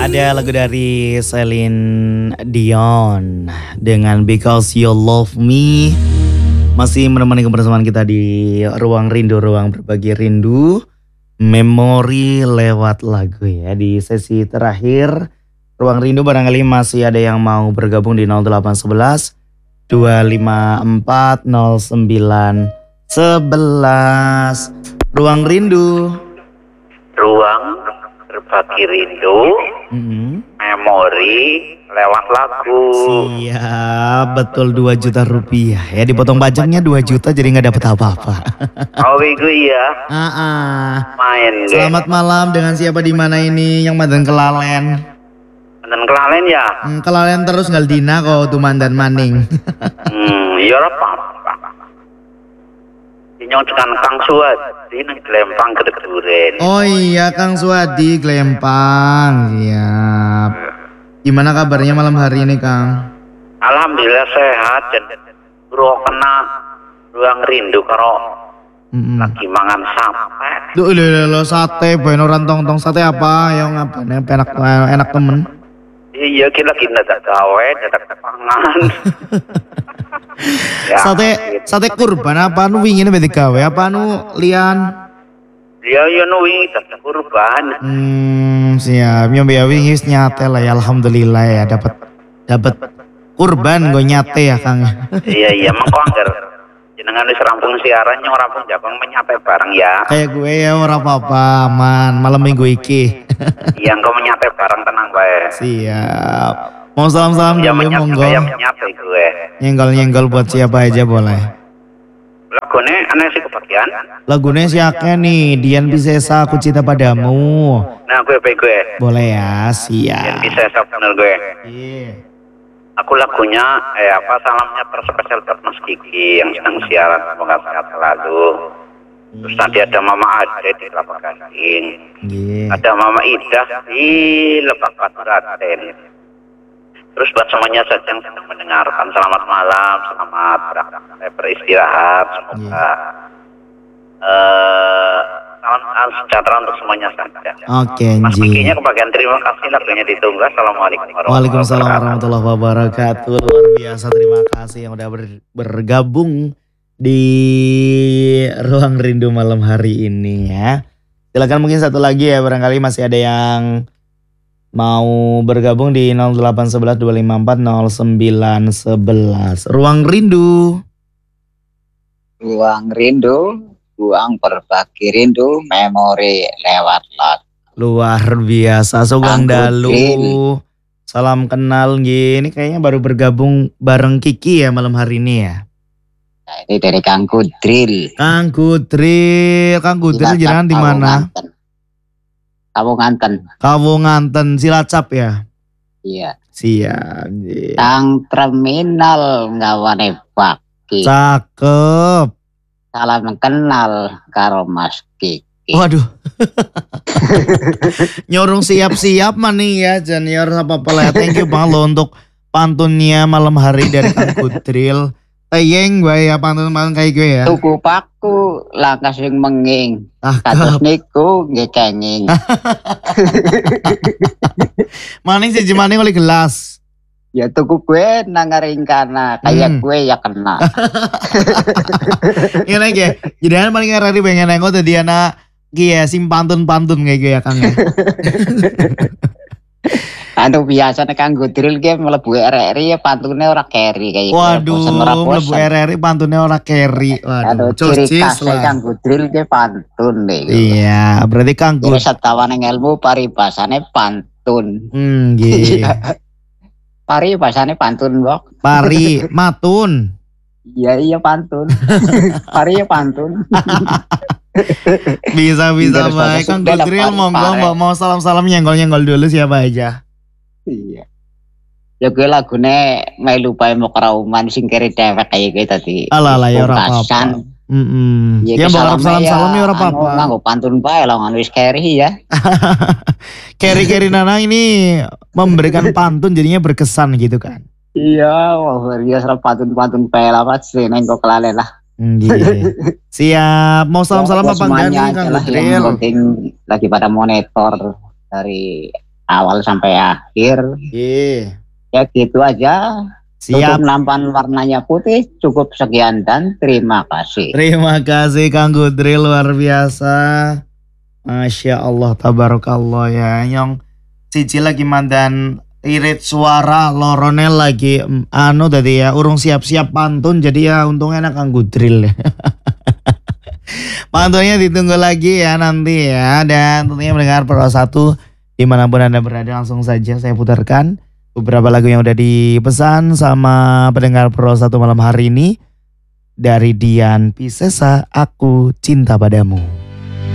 Ada lagu dari Celine Dion dengan Because You Love Me. Masih menemani kebersamaan kita di Ruang Rindu, Ruang Berbagi Rindu. Memori lewat lagu ya. Di sesi terakhir Ruang Rindu barangkali masih ada yang mau bergabung di 0811 254 09 11. Ruang Rindu. Ruang berbagi rindu, memori lewat lagu. Siap, betul 2 juta rupiah ya. Dipotong pajaknya 2 juta jadi gak dapet apa-apa. Oh itu iya. Main deh. Selamat malam, dengan siapa di mana ini yang mandan kelalen? Mandan kelalen ya? Kelalen terus ngal dina kok tuh mandan maning. Iya apa? Nyong dengan Kang Suwadi nang Glempang Gededuren. Oh iya Kang Suwadi Glempang, siap. Gimana kabarnya malam hari ini Kang? Alhamdulillah sehat dan kena ruang rindu karo lagi mangan sate. Duh lo sate, boy orang tong sate apa? Yang apa? Enak temen. Iya kita lagi dadak gawe, dadak pangan. Ya, sate kurban apa nu wingine beti gawe apa nu lian? Ya nu wingi dadak kurban. Siap. Nyombe wingi wis nyate lah ya, alhamdulillah ya dapat kurban gue nyate ya Kang. Iya mengko anggar jenengan wis rampung siaran nyong rampung Jabang menyate bareng ya. Kayak gue ya ora apa-apa, aman. Malam minggu iki. Iya engko menyate bareng tenang bae. Siap. Mau salam-salam ya, dulu monggo. Ya menyate gue. Nyenggol-nyenggol buat siapa aja boleh. Lagune aneh sih kebagian. Lagune siake nih, Dian Piscesa Aku Cinta Padamu. Nah gue. Boleh ya, siap. Dian Piscesa bener gue. Iya. Aku lagunya salamnya terspesial buat Mas Kiki yang sedang siaran, semoga sehat selalu. Terus tadi ada Mama Ade di Kelapa Gading. Ada Mama Ida di Lebak Baturaten. Terus buat semuanya saja yang sedang mendengarkan, selamat malam, selamat beristirahat, semoga salam sejahtera untuk semuanya saja. Oke, Mas Kikinya kebagian, terima kasih, lagunya ditunggu. Assalamualaikum Waalaikumsalam warahmatullahi wabarakatuh. Luar biasa, terima kasih yang udah bergabung di Ruang Rindu malam hari ini ya. Silakan mungkin satu lagi ya, barangkali masih ada yang mau bergabung di 0811 254 0911. Ruang Rindu. Ruang Rindu, ruang berbagi rindu, memori lewat lagu. Luar biasa, Sugeng Dalu. Salam kenal gini, kayaknya baru bergabung bareng Kiki ya malam hari ini ya. Nah, ini dari Kang Kudril. Kang Kudril jalan di mana? Kawunganten Cilacap ya? Iya. Siap. Kang terminal ngawane baki. Cakep. Salam kenal karo Mas Kiki. Waduh. Nyorong siap-siap maning ya Janior apa-apa lah. Thank you banget lo untuk pantunnya malam hari dari Kang Kudril. Tayeng gue ya pantun kayak gue ya. Tuku paku langkah sing menging. Kados niku nggih kenging. Maning siji maning oleh gelas. Ya tuku gue nangaringkana kayak gue ya kena. Ini lagi. Jadi anak paling ngarari pengen nengok tadi anak ya sim pantun kayak gue ya Kang. Anu biasa nek kanggo drill ge mlebu RRI ya pantune ora carry kayak. Waduh, mlebu RRI pantune ora carry. Waduh, ciri khas kanggo drill ge pantun nih. Iya, berarti kanggo setawane ilmu paribasane pantun. Nggih. Paribasane pantun, Bok. Pari matun. Iya pantun. Pari ya pantun. Bisa baik Kang Drill, monggo mau salam-salam nyenggol dulu siapa aja. Iya. Ya gue lagune melu bae mau kerauman sing keri dewek kayak gitu tadi. Alah ya ora apa-apa. Ya salam-salam ya ora apa-apa. Nganggo pantun bae lah wis keri ya. Keri Nana ini memberikan pantun jadinya berkesan gitu kan. Iya, wah dia serap pantun bae lah Mas, neng kok kelalen lah. Siap, mau salam-salam apa enggak nih Kang Drill? Yang penting lagi pada monitor dari awal sampai akhir. Iya. Ya gitu aja. Siap. Tutup nampan warnanya putih. Cukup sekian dan terima kasih. Terima kasih Kang Gudri, luar biasa. Masya Allah, tabarakallah ya. Nyong Cici lagi mandan irit suara lorone lagi anu tadi ya, urung siap-siap pantun, jadi ya untungnya enak Kang Gudril. Pantunnya ditunggu lagi ya nanti ya, dan tentunya mendengar Pro 1 dimanapun Anda berada, langsung saja saya putarkan beberapa lagu yang udah dipesan sama pendengar Pro 1 malam hari ini. Dari Dian Piscesa, Aku Cinta Padamu.